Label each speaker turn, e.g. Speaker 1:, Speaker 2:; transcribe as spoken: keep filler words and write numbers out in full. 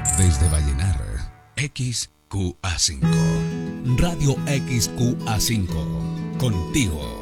Speaker 1: Desde Vallenar, X Q A cinco. Radio X Q A cinco. Contigo.